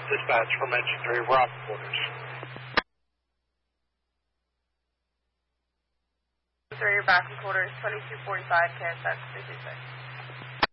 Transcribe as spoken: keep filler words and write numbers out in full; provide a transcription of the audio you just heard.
dispatch from engine three, we're off quarters. three, you're back in quarters, twenty-two forty-five, K S X three two six.